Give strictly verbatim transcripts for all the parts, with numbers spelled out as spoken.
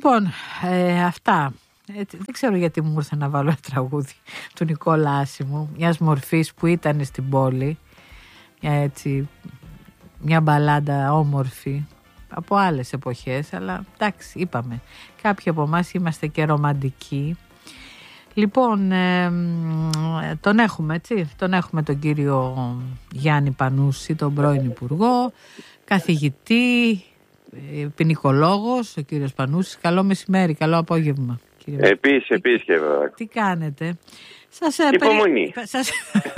Λοιπόν, ε, αυτά. Έτσι, δεν ξέρω γιατί μου ήρθε να βάλω ένα τραγούδι του Νικόλα Άσημου, μιας μορφής που ήταν στην πόλη. Μια, έτσι, μια μπαλάντα όμορφη από άλλες εποχές, αλλά εντάξει, είπαμε, κάποιοι από εμάς είμαστε και ρομαντικοί. Λοιπόν, ε, τον έχουμε, έτσι, τον έχουμε τον κύριο Γιάννη Πανούση, τον πρώην Υπουργό, καθηγητή, ποινικολόγος, ο κύριος Πανούσης. Καλό μεσημέρι, καλό απόγευμα. Επίσης, επίσης και βέβαια. Τι κάνετε? Σας υπομονή. Περι... Σας...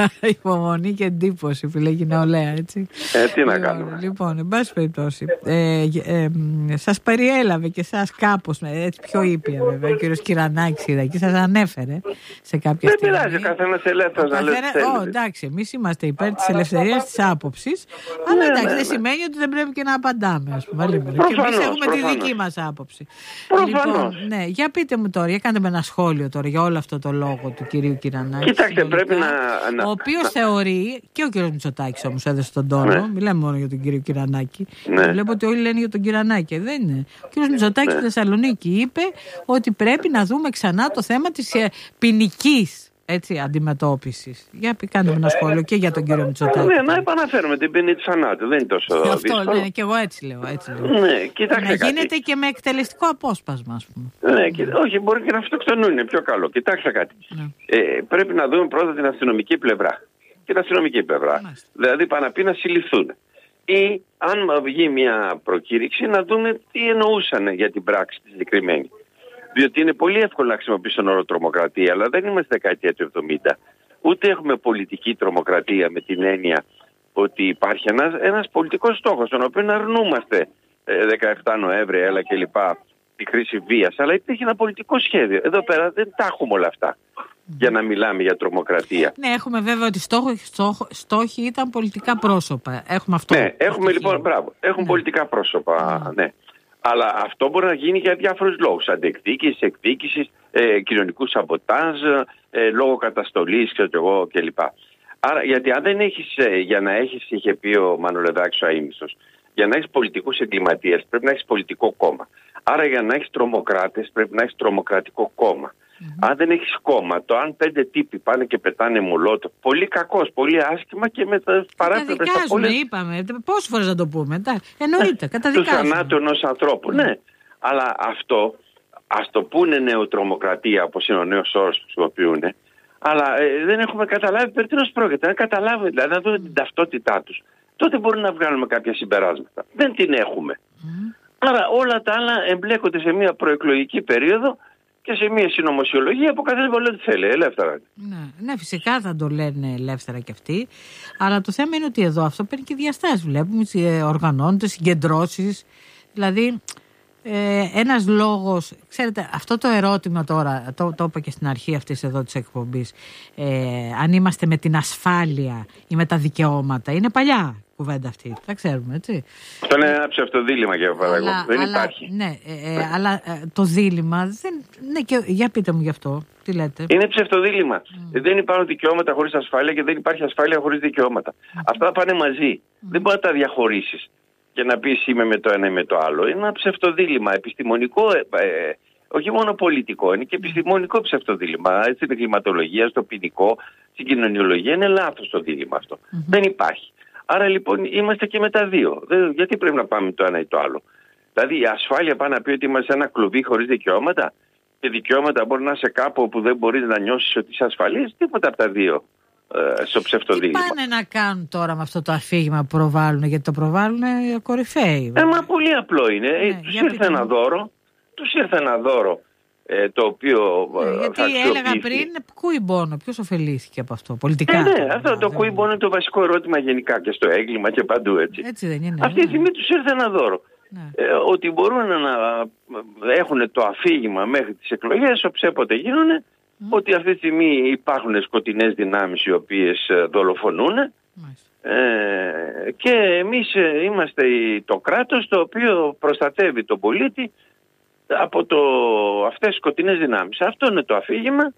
υπομονή και εντύπωση που λέγει νεολαία, έτσι. Ε, τι να λοιπόν, κάνουμε. Λοιπόν, εν πάση περιπτώσει, ε, ε, ε, σας περιέλαβε και εσάς κάπως, έτσι πιο ήπια βέβαια, ο κύριος Κυρανάκης και σας ανέφερε σε κάποια δεν στιγμή. Δεν πειράζει, καθένας ελεύθερος να λέει τι θέλει. Εντάξει, εμείς είμαστε υπέρ της ελευθερίας της άποψης, αλλά ναι, εντάξει, ναι, δεν ναι. σημαίνει ότι δεν πρέπει και να απαντάμε, ας πούμε. Προφανώς, και εμείς έχουμε προφανώς. τη δική μας άποψη. Προφανώς. Λοιπόν, ναι, για πείτε μου τώρα, για κάντε με ένα σχόλιο τώρα για όλο αυτό το λόγο του κυρίου Κυρανάκη. Κοιτάξτε, πρέπει να, να... Ο οποίος να... θεωρεί, και ο κύριος Μητσοτάκης όμως έδωσε τον τόνο, ναι. μιλάμε μόνο για τον κύριο Κυρανάκη. Ναι. Βλέπω ότι όλοι λένε για τον Κυρανάκη. Δεν είναι. Ο κύριος Μητσοτάκης στη ναι. Θεσσαλονίκη είπε ότι πρέπει να δούμε ξανά το θέμα της ποινικής αντιμετώπισης. Για κάντε ένα σχόλιο και για τον κύριο Μητσοτάκη. Ναι, να επαναφέρουμε την ποινή της θανάτου. Δεν είναι τόσο δύσκολο. Αυτό, ναι, και εγώ έτσι λέω. Έτσι λέω. Ναι, κοιτάξτε, να γίνεται κάτι. Και με εκτελεστικό απόσπασμα, ας πούμε. Ναι, και, όχι, μπορεί και να αυτοκτονούν, είναι πιο καλό. Κοιτάξτε κάτι. Ναι. Ε, πρέπει να δούμε πρώτα την αστυνομική πλευρά. Την αστυνομική πλευρά. Μάλιστα. Δηλαδή, πάνω να πει να συλληφθούν. Ή, αν βγει μια προκήρυξη, να δούμε τι εννοούσαν για την πράξη τη συγκεκριμένη. Διότι είναι πολύ εύκολο να χρησιμοποιήσει τον όρο τρομοκρατία, αλλά δεν είμαστε δεκαετία του εβδομήντα. Ούτε έχουμε πολιτική τρομοκρατία με την έννοια ότι υπάρχει ένας, ένας πολιτικός στόχος, τον οποίο αρνούμαστε ε, δεκαεφτά Νοέμβρη, έλα κλπ. Τη χρήση βίας. Αλλά υπήρχε ένα πολιτικό σχέδιο. Εδώ πέρα δεν τα έχουμε όλα αυτά για να μιλάμε για τρομοκρατία. Ναι, έχουμε βέβαια ότι στόχοι, στόχοι, στόχοι ήταν πολιτικά πρόσωπα. Έχουμε αυτό. Ναι, έχουμε λοιπόν, μπράβο, έχουν ναι. πολιτικά πρόσωπα, ναι. ναι. Αλλά αυτό μπορεί να γίνει για διάφορους λόγους. Αντεκδίκησης, εκδίκησης, ε, κοινωνικού σαμποτάζ, ε, λόγω καταστολής, ξέρω εγώ κλπ. Άρα, γιατί αν δεν έχεις, ε, για να έχεις, είχε πει ο Μανολεδάκης ο αείμνηστος, για να έχεις πολιτικούς εγκληματίες πρέπει να έχεις πολιτικό κόμμα. Άρα, για να έχεις τρομοκράτες πρέπει να έχεις τρομοκρατικό κόμμα. Mm-hmm. Αν δεν έχεις κόμμα, το αν πέντε τύποι πάνε και πετάνε μουλότο, πολύ κακός, πολύ άσχημα και με τα παράπλευρα. Καταδικάζουμε, πόλη... είπαμε. Πόσες φορές να το πούμε. Εννοείται, καταδικάζουμε. Του θανάτου ενός ανθρώπου, mm. ναι. Αλλά αυτό, ας το πούνε νεοτρομοκρατία, όπως είναι ο νέος όρος που χρησιμοποιούν, αλλά ε, δεν έχουμε καταλάβει περί τίνος πρόκειται. Αν καταλάβουμε, δηλαδή να δούμε mm. την ταυτότητά τους, τότε μπορούμε να βγάλουμε κάποια συμπεράσματα. Δεν την έχουμε. Mm. Άρα όλα τα άλλα εμπλέκονται σε μια προεκλογική περίοδο και σε μια συνωμοσιολογία που καθένα μπορεί να θέλει, ελεύθερα. Ναι, ναι, φυσικά θα το λένε ελεύθερα κι αυτοί. Αλλά το θέμα είναι ότι εδώ αυτό παίρνει και διαστάσεις. Βλέπουμε οργανώνονται, συγκεντρώσεις. Δηλαδή, ε, ένας λόγος. Ξέρετε, αυτό το ερώτημα τώρα, το, το είπα και στην αρχή αυτής εδώ της εκπομπής. Ε, αν είμαστε με την ασφάλεια ή με τα δικαιώματα, είναι παλιά κουβέντα αυτή. Τα ξέρουμε, έτσι. Αυτό είναι ένα ψευτοδίλημμα, για παράδειγμα. Δεν αλλά, υπάρχει. Ναι, ε, ε, αλλά ε, το δίλημμα. Δεν, ναι, και, για πείτε μου γι' αυτό. Τι λέτε. Είναι ψευτοδίλημμα. Mm. Δεν υπάρχουν δικαιώματα χωρίς ασφάλεια και δεν υπάρχει ασφάλεια χωρίς δικαιώματα. Mm. Αυτά πάνε μαζί. Mm. Δεν μπορεί να τα διαχωρίσεις και να πεις είμαι με το ένα ή με το άλλο. Είναι ένα ψευτοδίλημμα. Επιστημονικό, ε, ε, όχι μόνο πολιτικό, είναι και επιστημονικό ψευτοδίλημμα. Στην εγκληματολογία, στο ποινικό, στην κοινωνιολογία είναι λάθος το δίλημμα αυτό. Mm. Δεν υπάρχει. Άρα λοιπόν είμαστε και με τα δύο. Δεν, γιατί πρέπει να πάμε το ένα ή το άλλο. Δηλαδή η ασφάλεια πάει να πει ότι είμαστε ένα κλουβί χωρίς δικαιώματα και δικαιώματα μπορεί να είσαι κάπου όπου δεν μπορείς να νιώσεις ότι είσαι ασφαλής. Τίποτα από τα δύο ε, στο ψευτοδίλημμα. Τι πάνε να κάνουν τώρα με αυτό το αφήγημα που προβάλλουν, γιατί το προβάλλουν κορυφαίοι. Ε, μα πολύ απλό είναι. Ναι, ε, τους ήρθε ένα δώρο, τους ήρθε ένα δώρο ε, το οποίο ναι, ε, γιατί έλεγα πριν κουιμπόνο, ποιος ωφελήθηκε από αυτό πολιτικά. Ε, ναι, αυτό ναι, το κουιμπόνο είναι το βασικό ερώτημα γενικά και στο έγκλημα και παντού, έτσι. Έτσι δεν είναι. Αυτή τη στιγμή τους ήρθε ένα δώρο. Ναι. Ε, ότι μπορούν να έχουν το αφήγημα μέχρι τις εκλογές, όποτε γίνουν, mm. ότι αυτή τη στιγμή υπάρχουν σκοτεινές δυνάμεις οι οποίες δολοφονούν mm. ε, και εμείς είμαστε το κράτος το οποίο προστατεύει τον πολίτη από το, αυτές τις σκοτεινές δυνάμεις. Αυτό είναι το αφήγημα.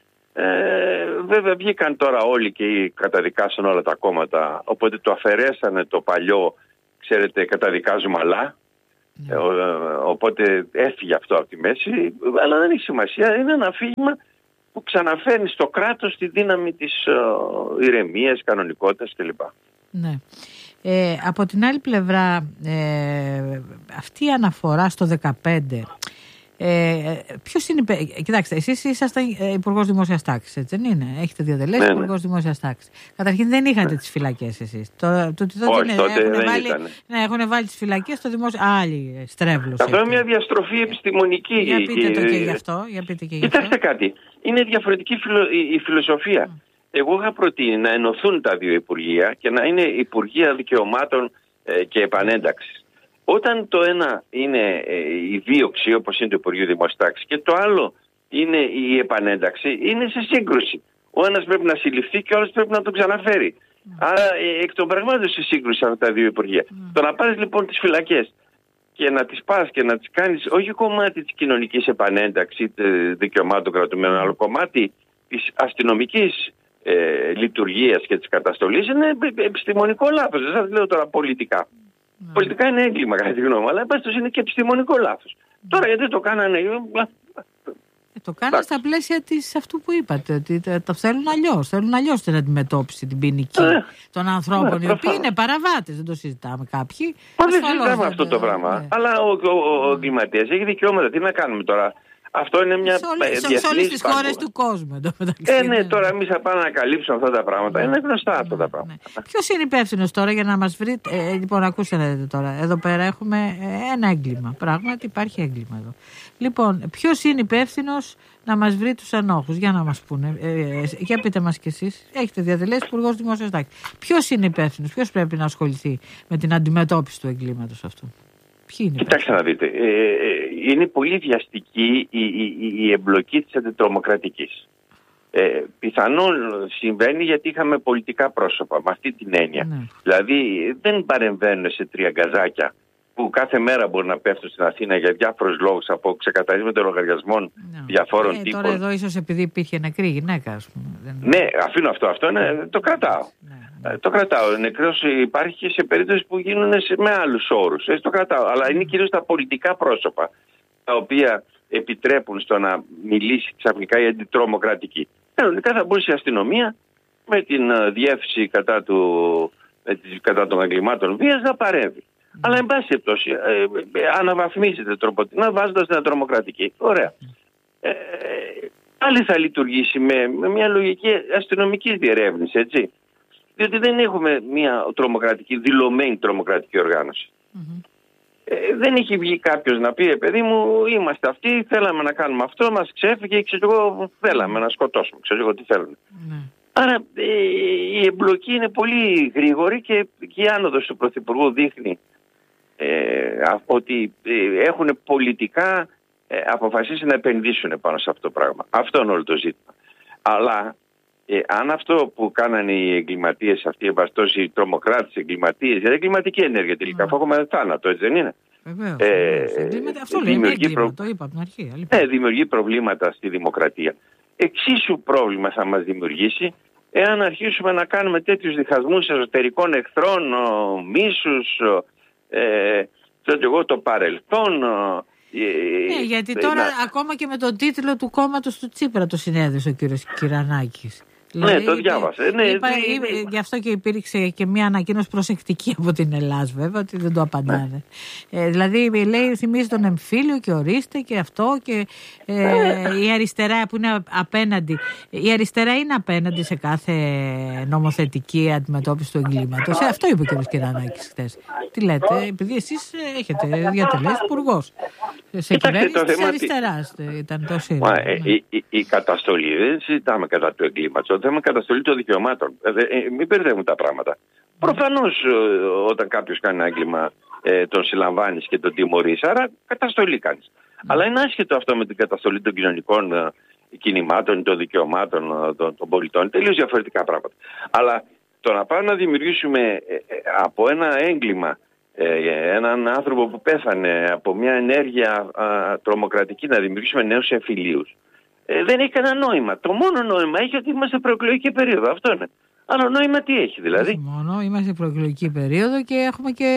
Ε, βέβαια βγήκαν τώρα όλοι και καταδικάσαν όλα τα κόμματα, οπότε το αφαιρέσανε το παλιό, ξέρετε, καταδικάζουμε αλλά, Ναι. Ε, ο, οπότε έφυγε αυτό από τη μέση, αλλά δεν έχει σημασία. Είναι ένα αφήγημα που ξαναφέρνει στο κράτος τη δύναμη της uh, ηρεμίας, κανονικότητας κλπ. Ναι. Ε, από την άλλη πλευρά, ε, αυτή η αναφορά στο δεκαπέντε, ε, ποιος είναι υπε... Κοιτάξτε, εσείς ήσασταν υπουργός δημόσιας τάξης, έτσι δεν είναι? Έχετε διατελέσει ναι, υπουργός ναι. δημόσιας τάξης. Καταρχήν δεν είχατε ναι. τις φυλακές εσείς. Το, το, το, Όχι, είναι, τότε έχουν δεν βάλει, ήταν. Ναι, έχουν βάλει τις φυλακές στο δημόσιο. Άλλη στρέβλωση. Αυτό είναι μια διαστροφή επιστημονική. Για πείτε το και γι' αυτό. Για πείτε και γι' Κοιτάξτε αυτό. κάτι. Είναι διαφορετική φιλο... η φιλοσοφία. Mm. Εγώ είχα προτείνει να ενωθούν τα δύο υπουργεία και να είναι Υπουργεία Δικαιωμάτων ε, και Επανένταξης. Όταν το ένα είναι ε, η δίωξη, όπως είναι το Υπουργείο Δημόσιας Τάξης, και το άλλο είναι η επανένταξη, είναι σε σύγκρουση. Ο ένας πρέπει να συλληφθεί και ο άλλος πρέπει να τον ξαναφέρει. Mm. Άρα ε, εκ των πραγμάτων σε σύγκρουση αυτά τα δύο υπουργεία. Mm. Το να πάρεις λοιπόν τις φυλακές και να τις πας και να τις κάνεις όχι κομμάτι της κοινωνικής επανένταξης δικαιωμάτων κρατουμένων, αλλά κομμάτι της αστυνομικής ε, λειτουργίας και της καταστολής, είναι επιστημονικό λάθος. Δεν σας λέω τώρα πολιτικά. Mm. Πολιτικά είναι έγκλημα κατά τη γνώμη μου, αλλά εμπάσχετος είναι και επιστημονικό λάθος. Mm. Τώρα γιατί το κάνανε... Ε, το κάνανε στα πλαίσια της αυτού που είπατε, ότι το θέλουν αλλιώς. Θέλουν αλλιώς την αντιμετώπιση, την ποινική ε, των ανθρώπων, ε, οι οποίοι είναι παραβάτες, δεν το συζητάμε κάποιοι. Μα δεν συζητάμε αυτό το πράγμα. Ναι. Αλλά ο, ο, ο εγκληματίας έχει δικαιώματα. Τι να κάνουμε τώρα? Αυτό είναι μια διεθνής σε όλες τις χώρες του κόσμου. Ε, ναι, τώρα εμείς θα πάμε να καλύψουμε αυτά τα πράγματα. Ναι. Είναι γνωστά ναι, αυτά τα πράγματα. Ναι. Ποιος είναι υπεύθυνος τώρα για να μας βρει? Ε, λοιπόν, ακούστε τώρα. Εδώ πέρα έχουμε ένα έγκλημα. Πράγματι υπάρχει έγκλημα εδώ. Λοιπόν, ποιος είναι υπεύθυνος να μας βρει τους ενόχους? Για να μας πούνε. Ε, ε, για πείτε μας κι εσείς. Έχετε διατελέσει υπουργός δημόσιας τάξης. Ποιος είναι υπεύθυνος? Ποιος πρέπει να ασχοληθεί με την αντιμετώπιση του εγκλήματος αυτού? Κοιτάξτε να δείτε, ε, ε, είναι πολύ βιαστική η, η, η εμπλοκή της αντιτρομοκρατικής. Ε, πιθανόν συμβαίνει γιατί είχαμε πολιτικά πρόσωπα με αυτή την έννοια. Ναι. Δηλαδή δεν παρεμβαίνουν σε τριαγκαζάκια που κάθε μέρα μπορεί να πέφτουν στην Αθήνα για διάφορους λόγους, από ξεκαθαρίσματα λογαριασμών ναι. διαφόρων ε, τύπων. Τώρα εδώ ίσως επειδή υπήρχε νεκρή γυναίκα, ας πούμε. Ναι, αφήνω αυτό, αυτό ναι, το κρατάω. Ναι. Το κρατάω. Νεκρός υπάρχει και σε περίπτωση που γίνουν με άλλους όρους. Έτσι το κρατάω. Αλλά είναι κυρίως τα πολιτικά πρόσωπα τα οποία επιτρέπουν στο να μιλήσει ξαφνικά η αντιτρομοκρατική. Κανονικά θα μπορούσε η αστυνομία με την διεύθυνση κατά, του, κατά των εγκλημάτων βίας να παρέμβει. Mm. Αλλά εν πάση περιπτώσει ε, ε, αναβαθμίζεται τροποτινά βάζοντας την τρομοκρατική. Ωραία. Ε, πάλι θα λειτουργήσει με, με μια λογική αστυνομική διερεύνηση, έτσι. Διότι δεν έχουμε μια τρομοκρατική, δηλωμένη τρομοκρατική οργάνωση. Mm-hmm. Ε, δεν έχει βγει κάποιος να πει, παιδί μου, είμαστε αυτοί, θέλαμε να κάνουμε αυτό, μας ξέφυγε, ξέρω εγώ, θέλαμε να σκοτώσουμε, ξέρω εγώ τι θέλουμε. Mm-hmm. Άρα ε, η εμπλοκή είναι πολύ γρήγορη και, και η άνοδος του Πρωθυπουργού δείχνει ε, ότι ε, έχουν πολιτικά ε, αποφασίσει να επενδύσουν πάνω σε αυτό το πράγμα. Αυτό είναι όλο το ζήτημα. Αλλά ε, αν αυτό που κάνανε οι εγκληματίες αυτοί, εμπαστώσει οι τρομοκράτες, οι εγκληματίες, για εγκληματική ενέργεια τελικά, αφού έχουμε θάνατο, έτσι δεν είναι? Βεβαίως. Ε, αυτό λέει, είναι έγκλημα, προ... το είπα από την αρχή. Ε, δημιουργεί προβλήματα στη δημοκρατία. Εξίσου πρόβλημα θα μας δημιουργήσει εάν αρχίσουμε να κάνουμε τέτοιους διχασμούς εσωτερικών εχθρών, μίσους, ε, ξέρω εγώ, το παρελθόν. Ναι, γιατί τώρα να... ακόμα και με τον τίτλο του κόμματος του Τσίπρα το συνέδεσε ο κύριος Κυρανάκης. Ναι, δηλαδή, το διάβασα. Ναι, είπα, είπε, είπε, γι' αυτό και υπήρξε και μια ανακοίνωση προσεκτική από την Ελλάδα, βέβαια, ότι δεν το απαντάνε. Ναι. Ε, δηλαδή, λέει, θυμίζει τον εμφύλιο και ορίστε και αυτό και ε, η αριστερά που είναι απέναντι. Η αριστερά είναι απέναντι σε κάθε νομοθετική αντιμετώπιση του εγκλήματος. Ε, αυτό είπε ο κ. Κυρανάκης χθες. Τι λέτε, επειδή εσείς έχετε διατελέσει υπουργός. Σε κυβέρνηση της αριστεράς ήταν το ΣΥΡΙΖΑ. Ναι. Η, η, η καταστολή, δεν συζητάμε κατά του εγκλήματος. Το θέμα είναι καταστολή των δικαιωμάτων. Ε, ε, μην μπερδεύουν τα πράγματα. Mm. Προφανώς ε, όταν κάποιος κάνει ένα έγκλημα ε, τον συλλαμβάνεις και τον τιμωρείς. Άρα καταστολή κάνεις. Mm. Αλλά είναι άσχετο αυτό με την καταστολή των κοινωνικών ε, κινημάτων, των δικαιωμάτων ε, των, των πολιτών. Τελείως διαφορετικά πράγματα. Αλλά το να πάμε να δημιουργήσουμε ε, ε, από ένα έγκλημα ε, έναν άνθρωπο που πέθανε από μια ενέργεια ε, τρομοκρατική, να δημιουργήσουμε νέους εμφυλίους. Ε, δεν έχει κανένα νόημα. Το μόνο νόημα έχει ότι είμαστε προεκλογική περίοδο. Αυτό είναι. άλλο νόημα τι έχει δηλαδή? Όχι μόνο, είμαστε προεκλογική περίοδο και έχουμε και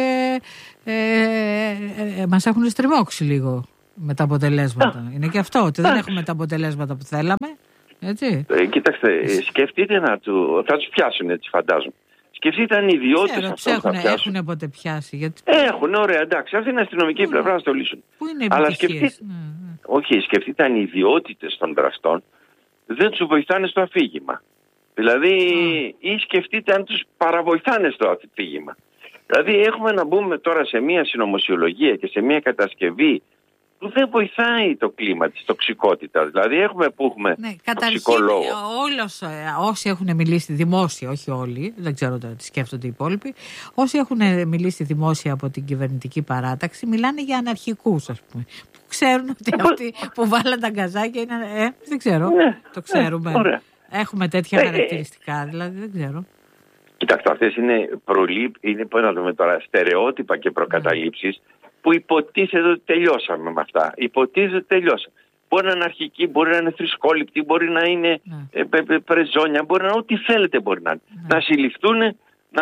ε, ε, ε, μας έχουν στριμώξει λίγο με τα αποτελέσματα. Α, είναι και αυτό, ότι δεν έχουμε τα αποτελέσματα που θέλαμε. Έτσι. Ε, κοιτάξτε, σκεφτείτε να του, θα τους πιάσουν, έτσι φαντάζομαι. Σκεφτείτε αν οι ιδιώτες αυτών έχουν, θα πιάσουν. Έχουν ποτέ πιάσει. Γιατί... Έχουν, ωραία, εντάξει. Αυτή είναι η αστυνομική Πού πλευρά, να το λύσουν. Πού είναι Αλλά σκεφτείτε, ναι, ναι. όχι, σκεφτείτε αν οι ιδιότητες των δραστών δεν τους βοηθάνε στο αφήγημα. Δηλαδή, mm. ή σκεφτείτε αν τους παραβοηθάνε στο αφήγημα. Δηλαδή, έχουμε να μπούμε τώρα σε μια συνωμοσιολογία και σε μια κατασκευή που δεν βοηθάει το κλίμα της τοξικότητας. Δηλαδή έχουμε που έχουμε ναι, τοξικό λόγο. Όλος, όσοι έχουν μιλήσει δημόσια, όχι όλοι, δεν ξέρω τι σκέφτονται οι υπόλοιποι, όσοι έχουν μιλήσει δημόσια από την κυβερνητική παράταξη μιλάνε για αναρχικούς, ας πούμε. Που ξέρουν ότι αυτοί που βάλαν τα γκαζάκια είναι... Ε, δεν ξέρω, ναι, το ξέρουμε. Ναι, έχουμε τέτοια ε, χαρακτηριστικά, δηλαδή δεν ξέρω. Κοιτάξτε, αυτές είναι, προλήπ, είναι πώς να δούμε τώρα, στερεότυπα και προκαταλήψεις mm. που υποτίθεται ότι τελειώσαμε με αυτά. Υποτίθεται ότι τελειώσαμε. Μπορεί να είναι αρχική, μπορεί να είναι θρησκόληπτη, μπορεί να είναι mm. ε, ε, πρεζόνια, μπορεί να είναι ό,τι θέλετε μπορεί να είναι. Mm. Να συλληφθούν, να,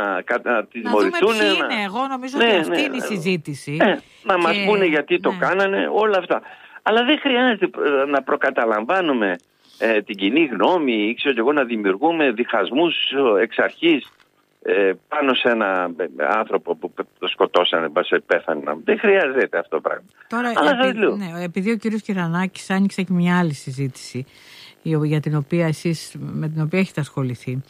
να τιμωρηθούν. Να δούμε ποιοι είναι. Εγώ νομίζω ναι, ότι αυτή ναι, είναι η συζήτηση. Ε, να και... μας πούνε γιατί ναι. το κάνανε, όλα αυτά. Αλλά δεν χρειάζεται να προκαταλαμβάνουμε ε, την κοινή γνώμη ή ξέρω εγώ να δημιουργούμε διχασμούς εξ αρχής ε, πάνω σε ένα άνθρωπο που το σκοτώσανε, πέθανε. Δεν χρειάζεται αυτό το πράγμα. Τώρα, επει, ναι, επειδή ο κύριος Κυρανάκης άνοιξε και μια άλλη συζήτηση για την οποία εσείς, με την οποία έχετε ασχοληθεί.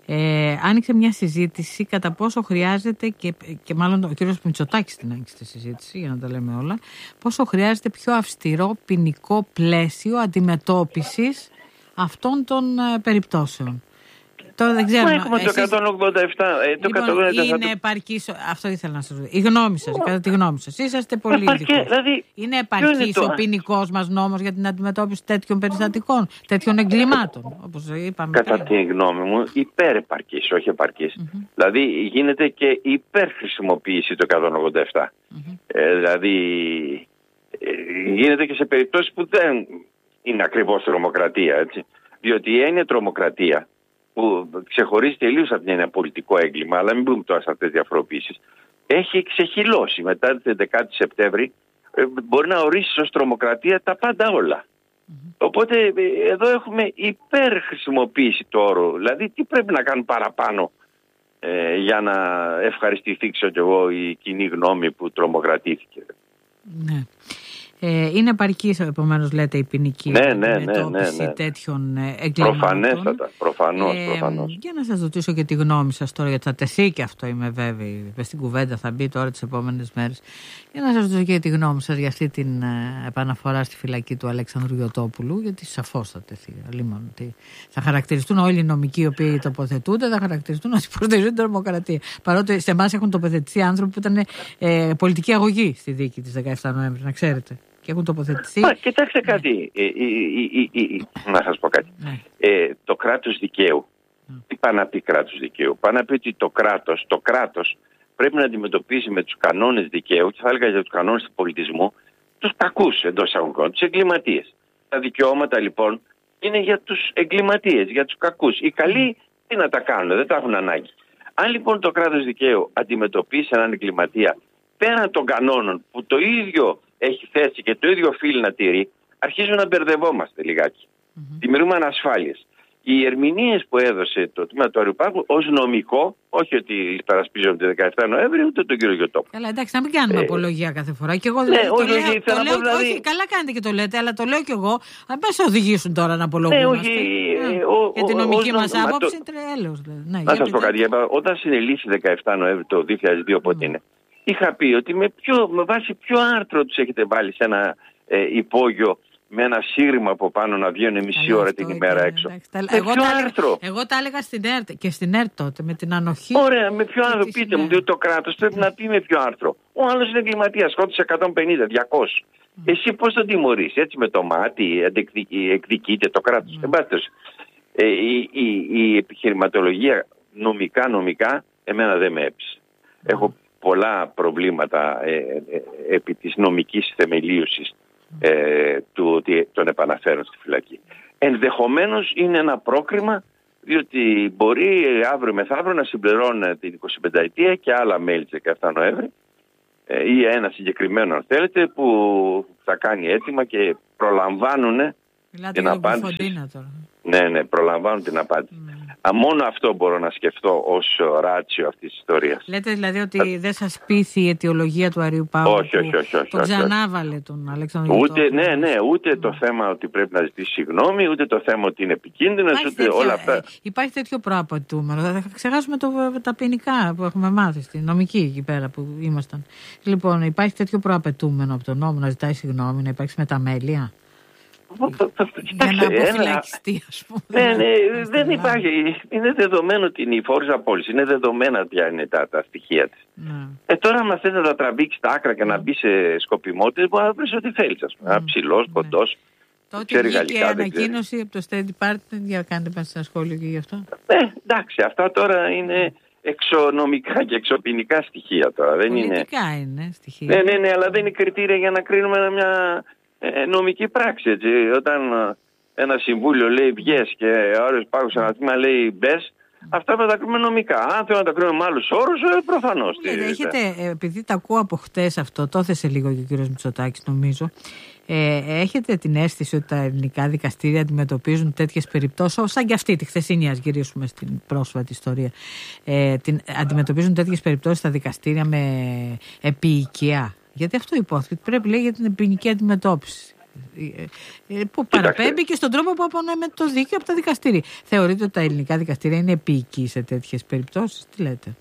Ε, άνοιξε μια συζήτηση κατά πόσο χρειάζεται και, και μάλλον ο κύριος Μητσοτάκης την άνοιξε τη συζήτηση για να τα λέμε όλα, πόσο χρειάζεται πιο αυστηρό ποινικό πλαίσιο αντιμετώπισης αυτών των ε, περιπτώσεων. Τώρα δεν ξέρω. Έχουμε εσείς... το εκατόν ογδόντα επτά. Ε, το λοιπόν, εκατόν ογδόντα επτά είναι το... επαρκής, αυτό ήθελα να σας ρωτήσω. Η γνώμη σας, κατά τη γνώμη σας. Είσαστε πολύ ειδικοί. Δηλαδή, είναι επαρκής ο ποινικός μας νόμος για την αντιμετώπιση τέτοιων περιστατικών, τέτοιων εγκλημάτων, όπως είπαμε. Κατά τη γνώμη μου, υπερεπαρκής, όχι επαρκής. Mm-hmm. Δηλαδή γίνεται και υπερχρησιμοποίηση το εκατόν ογδόντα επτά. Mm-hmm. Ε, δηλαδή ε, γίνεται και σε περιπτώσεις που δεν είναι ακριβώς τρομοκρατία, έτσι. Διότι η έννοια τρομοκρατία που ξεχωρίζει τελείως από ένα πολιτικό έγκλημα, αλλά μην πούμε τώρα σε αυτές τις διαφοροποιήσεις, έχει ξεχυλώσει μετά την έντεκα Σεπτέμβρη, ε, μπορεί να ορίσει ως τρομοκρατία τα πάντα όλα. Mm-hmm. Οπότε ε, εδώ έχουμε υπερχρησιμοποίηση του όρου. Δηλαδή τι πρέπει να κάνουν παραπάνω ε, για να ευχαριστηθεί ξέρω εγώ η κοινή γνώμη που τρομοκρατήθηκε. Ναι. Ε, είναι επαρκής, επομένως, λέτε, η ποινική ναι, ναι, αντιμετώπιση ναι, ναι, ναι. τέτοιων εγκλημάτων. Προφανέστατα, προφανώς, ε, προφανώς. Για να σας ρωτήσω και τη γνώμη σας τώρα, γιατί θα τεθεί και αυτό, είμαι βέβαιη. Στην κουβέντα θα μπει τώρα τις επόμενες μέρες. Για να σας ρωτήσω και τη γνώμη σας για αυτή την ε, επαναφορά στη φυλακή του Αλέξανδρου Γιωτόπουλου, γιατί σαφώς θα τεθεί. Λίμον, θα χαρακτηριστούν όλοι οι νομικοί οι οποίοι τοποθετούνται, θα χαρακτηριστούν όσοι υποστηρίζουν την τρομοκρατία. Παρότι σε εμάς έχουν τοποθετηθεί άνθρωποι που ήταν ε, πολιτική αγωγή στη δίκη της δεκαεφτά Νοέμβρη, να ξέρετε. Και έχουν τοποθετηθεί. Μα, κοιτάξτε κάτι. Ναι. Ε, ε, ε, ε, ε, να σας πω κάτι. Ναι. Ε, το κράτος δικαίου. Ναι. Τι πάει να πει κράτος δικαίου? Πάει να πει ότι το κράτος, το κράτος πρέπει να αντιμετωπίσει με τους κανόνες δικαίου, και θα έλεγα για τους κανόνες του πολιτισμού, τους κακούς εντός εισαγωγικών, τους εγκληματίες. Τα δικαιώματα λοιπόν είναι για τους εγκληματίες, για τους κακούς. Οι καλοί τι να τα κάνουν, δεν τα έχουν ανάγκη. Αν λοιπόν το κράτος δικαίου αντιμετωπίσει έναν εγκληματία πέραν των κανόνων που το ίδιο έχει θέσει και το ίδιο οφείλει να τηρεί, αρχίζουν να μπερδευόμαστε λιγάκι. Mm-hmm. Δημιουργούμε ανασφάλειες. Οι ερμηνείες που έδωσε το τμήμα του Αριουπάγου ως νομικό, όχι ότι υπερασπίζονται τη δεκαεφτά Νοέμβρη, ούτε τον κύριο Γιωτόπουλο. Καλά, εντάξει, να μην κάνουμε ε, απολογία κάθε φορά. Και εγώ δηλαδή, ναι, το όχι, λέω, όχι, το λέω, δηλαδή... όχι, καλά κάνετε και το λέτε, αλλά το λέω κι εγώ. Αν μας οδηγήσουν τώρα να απολογούμαστε. Ναι, ε, ο, για την νομική μας άποψη το... είναι τρέλος. Ναι, να σας πω κάτι. Όταν συνελήφθη δεκαεφτά Νοέμβρη το δύο χιλιάδες δύο, πότε είναι, είχα πει ότι με, ποιο, με βάση ποιο άρθρο τους έχετε βάλει σε ένα ε, υπόγειο με ένα σύρμα από πάνω να βγαίνουν μισή ώρα την ημέρα έξω. Με εγώ ποιο τα άρθρο? Εγώ τα έλεγα στην ΕΡΤ και στην ΕΡΤ τότε με την ανοχή. Ωραία, με ποιο άρθρο? Πείτε μου, διότι το κράτος πρέπει να πει με ποιο άρθρο. Ο άλλος είναι εγκληματίας, σκότωσε εκατόν πενήντα, διακόσια. Mm. Εσύ πώς τον τιμωρείς? Έτσι με το μάτι, εκδικείται το κράτος. Mm. Ε, η, η, η επιχειρηματολογία νομικά, νομικά, εμένα δεν με έπεισε. Mm. Έχω πολλά προβλήματα ε, ε, επί της νομικής θεμελίωσης ε, του ότι τον επαναφέρουν στη φυλακή. Ενδεχομένως είναι ένα πρόκριμα διότι μπορεί αύριο μεθαύριο να συμπληρώνει την εικοσιπενταετία και άλλα μέλη της δεκαεφτά Νοέμβρη ή ένα συγκεκριμένο, αν θέλετε, που θα κάνει έτοιμα και προλαμβάνουν την απάντηση. Ναι, ναι, προλαμβάνουν την απάντηση. Mm. Α, μόνο αυτό μπορώ να σκεφτώ ως ράτσιο αυτής της ιστορίας. Λέτε δηλαδή ότι θα... δεν σας πείθει η αιτιολογία του Αριού Παύλου? Όχι, όχι, όχι, όχι. Το ξανάβαλε τον Αλέξανδρο. Ούτε, ναι, ναι, ούτε mm. το θέμα ότι πρέπει να ζητήσει συγγνώμη, ούτε το θέμα ότι είναι επικίνδυνος, ούτε τέτοιο, όλα αυτά. Ε, υπάρχει τέτοιο προαπαιτούμενο. Θα ξεχάσουμε το, τα ποινικά που έχουμε μάθει στη νομική εκεί πέρα που ήμασταν. Λοιπόν, υπάρχει τέτοιο προαπαιτούμενο από τον νόμο να ζητάει συγγνώμη, να υπάρξει μεταμέλεια? Για να αποφυλακιστεί, ας πούμε. Ναι, ναι, δεν υπάρχει. Είναι δεδομένο ότι είναι η φόρουσα απόλυση. Είναι δεδομένα ποια είναι τα, τα στοιχεία της. Ναι. Ε, τώρα, αν θες να τα τραβήξει τα άκρα και mm. να μπει σε σκοπιμότητες, μπορεί να βρει ό,τι θέλει. Mm. Ψηλός, ναι. Κοντός. Τότε βγήκε η ανακοίνωση από το State Department. Για κάντε μας ένα σχόλιο και γι' αυτό. Ναι, εντάξει, αυτά τώρα είναι εξονομικά και εξοποινικά στοιχεία τώρα. Δεν πολιτικά είναι, είναι στοιχεία. Ναι, ναι, ναι, αλλά δεν είναι κριτήρια για να κρίνουμε μια ε, νομική πράξη. Έτσι. Όταν ένα συμβούλιο λέει βγες και ο άλλος υπάρχει σε ένα τμήμα λέει μπες, αυτά θα τα κρίνουμε νομικά. Αν θέλω να τα κρίνουμε με άλλους όρους, ε, προφανώς. Ναι, έχετε, επειδή τα ακούω από χτες αυτό, το έθεσε λίγο και ο κύριος Μητσοτάκης νομίζω. Ε, έχετε την αίσθηση ότι τα ελληνικά δικαστήρια αντιμετωπίζουν τέτοιες περιπτώσεις, σαν και αυτή τη χθεσινή, ας γυρίσουμε στην πρόσφατη ιστορία, ε, την, αντιμετωπίζουν τέτοιες περιπτώσεις στα δικαστήρια με επίοικια? Γιατί αυτό υπόθηκε, πρέπει λέει για την ποινική αντιμετώπιση. Ε, που παραπέμπει και στον τρόπο που απονοούμε το δίκαιο από τα δικαστήρια. Θεωρείτε ότι τα ελληνικά δικαστήρια είναι επίοικοι σε τέτοιες περιπτώσεις? Τι λέτε?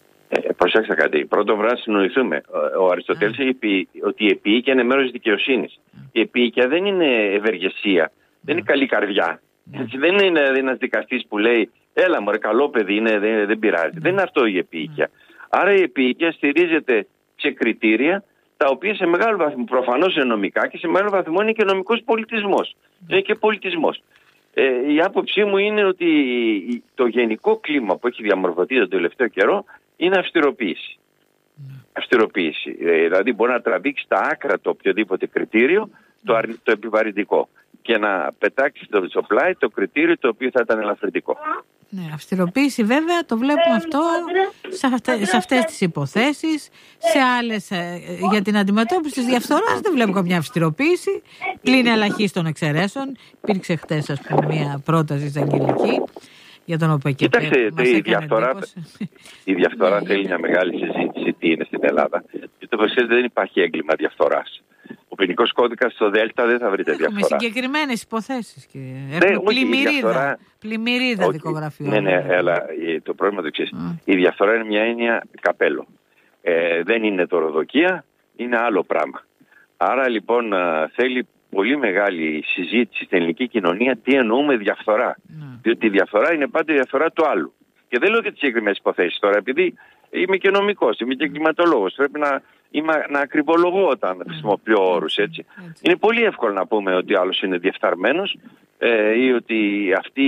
Ε, προσέξτε κάτι. Πρώτον, πρέπει να συνοηθούμε. Ο Αριστοτέλης έχει πει ότι η επίοικια είναι μέρος της δικαιοσύνης. Mm. Η επίοικια δεν είναι ευεργεσία, mm. δεν είναι καλή καρδιά. Mm. Δεν είναι ένας δικαστής που λέει έλα μωρέ, καλό παιδί είναι, δεν, δεν πειράζει. Mm. Δεν είναι αυτό η επίοικια. Mm. Άρα η επίοικια στηρίζεται σε κριτήρια τα οποία σε μεγάλο βαθμό προφανώς είναι νομικά και σε μεγάλο βαθμό είναι και νομικός πολιτισμός. Mm. Είναι και πολιτισμός. Ε, η άποψή μου είναι ότι το γενικό κλίμα που έχει διαμορφωθεί τον τελευταίο καιρό είναι αυστηροποίηση. Mm. Αυστηροποίηση. Ε, δηλαδή μπορεί να τραβήξει τα άκρα το οποιοδήποτε κριτήριο, το, αρ, το επιβαρυντικό, και να πετάξει στο πλάι το κριτήριο το οποίο θα ήταν ελαφρυντικό. Ναι, αυστηροποίηση βέβαια το βλέπουμε αυτό σε, αυτε, σε αυτές τις υποθέσεις. Σε άλλες, για την αντιμετώπιση της διαφθοράς δεν βλέπω καμιά αυστηροποίηση, πλην ελαχίστων εξαιρέσεων. Υπήρξε χτες ας πούμε μια πρόταση εισαγγελική για τον οποίο και Κοιτάξτε, η διαφθορά, η διαφθορά θέλει μια μεγάλη συζήτηση τι είναι στην Ελλάδα. Και το προσέξτε, δεν υπάρχει έγκλημα διαφθοράς. Ο ποινικός κώδικας στο ΔΕΛΤΑ δεν θα βρείτε έχουμε διαφθορά. Έχουμε συγκεκριμένες υποθέσεις. Και... Έχουμε ναι, πλημμυρίδα, διαφθορά... πλημμυρίδα okay. δικογραφιών. Ναι, ναι, αλλά το πρόβλημα το εξής. Mm. Η διαφθορά είναι μια έννοια καπέλο. Ε, δεν είναι δωροδοκία, είναι άλλο πράγμα. Άρα λοιπόν θέλει πολύ μεγάλη συζήτηση στην ελληνική κοινωνία τι εννοούμε διαφθορά. Mm. Διότι η διαφθορά είναι πάντα η διαφθορά του άλλου. Και δεν λέω και τις συγκεκριμένες υποθέσεις τώρα, επειδή είμαι και νομικός, είμαι και κλιματολόγος. Πρέπει να, είμαι, να ακριβολογώ όταν χρησιμοποιώ όρους, έτσι. έτσι. Είναι πολύ εύκολο να πούμε ότι ο άλλος είναι διεφθαρμένος ε, ή ότι αυτή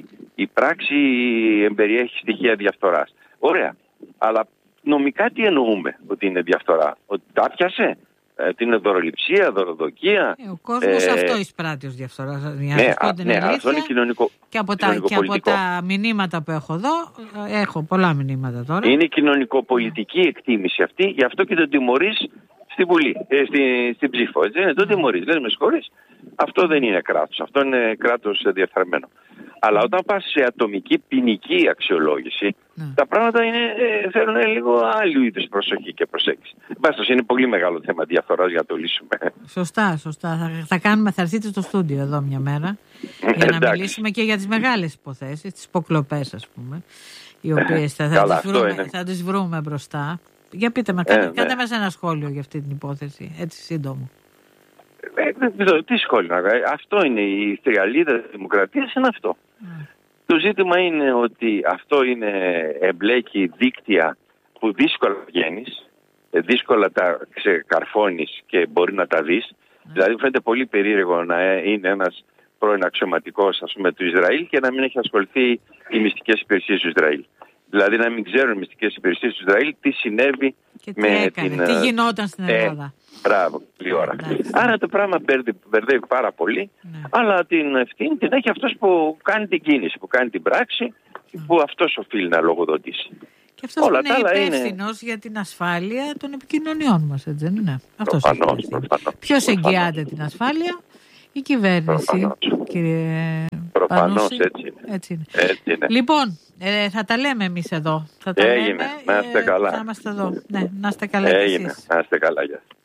η πράξη εμπεριέχει στοιχεία διαφθοράς. Ωραία. Αλλά νομικά τι εννοούμε ότι είναι διαφθορά? Ότι τα πιάσε? Την είναι δωροληψία, δωροδοκία. Ε, ο κόσμος ε, αυτό εισπράττει ως διαφθορά. Ναι, α, ναι αυτό είναι κοινωνικό. Και από, τα, και από τα μηνύματα που έχω εδώ, έχω πολλά μηνύματα τώρα. Είναι κοινωνικοπολιτική εκτίμηση αυτή, γι' αυτό και τον τιμωρείς στη Βουλή, ε, στη, στην ψήφο. Έτσι, δεν τον τιμωρείς, δεν με συγχωρείς. Αυτό δεν είναι κράτος, αυτό είναι κράτος διεφθαρμένο. Αλλά όταν πας σε ατομική ποινική αξιολόγηση, ναι. τα πράγματα είναι, ε, θέλουν λίγο άλλου είδους προσοχή και προσέγγιση. Μπάστος, είναι πολύ μεγάλο θέμα διαφθοράς για να το λύσουμε. Σωστά, σωστά. Θα, θα, κάνουμε, θα έρθετε στο στούντιο εδώ μια μέρα για να Εντάξει. μιλήσουμε και για τις μεγάλες υποθέσεις, τις υποκλοπές ας πούμε, οι οποίες θα, θα, Καλά, τις, βρούμε, θα τις βρούμε μπροστά. Για πείτε με, ε, κάντε ναι. μας ένα σχόλιο για αυτή την υπόθεση, έτσι σύντομο. Ε, τι σχόλιο να κάνει. Αυτό είναι η θριαλίδα της δημοκρατίας, είναι αυτό. Mm. Το ζήτημα είναι ότι αυτό είναι εμπλέκει δίκτυα που δύσκολα βγαίνεις, δύσκολα τα ξεκαρφώνεις και μπορεί να τα δεις. Mm. Δηλαδή φαίνεται πολύ περίεργο να είναι ένας πρώην αξιωματικός ας πούμε του Ισραήλ και να μην έχει ασχοληθεί οι μυστικές υπηρεσίες του Ισραήλ. Δηλαδή να μην ξέρουν οι μυστικές υπηρεσίες του Ισραήλ τι συνέβη και τι με έκανε, την... τι γινόταν στην Ελλάδα. Ε, μπράβο, πλήρη ώρα. Άρα το πράγμα μπερδεύει πάρα πολύ, ναι. Αλλά την ευθύνη την έχει αυτός που κάνει την κίνηση, που κάνει την πράξη, mm. που αυτός οφείλει να λογοδοτήσει. Και αυτός όλα που είναι υπεύθυνος είναι... για την ασφάλεια των επικοινωνιών μας, έτσι δεν είναι? Αυτός προφανώς, προφανώς, ποιος εγγυάται την ασφάλεια? Η κυβέρνηση, προφανώς. Κύριε Προφανώς, Πανούση. έτσι είναι. Έτσι είναι. Έτσι είναι. Λοιπόν, ε, θα τα λέμε εμείς εδώ. Θα τα Έγινε, λέμε, να είστε καλά. Ε, θα είμαστε εδώ. Ναι, να είστε καλά. Έγινε, να είστε καλά. Γεια.